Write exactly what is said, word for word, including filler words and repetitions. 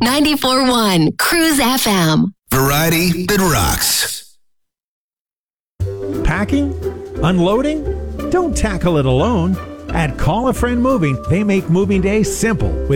ninety-four point one Cruise F M. Variety that rocks. Packing? Unloading? Don't tackle it alone. At Call a Friend Moving, they make moving day simple with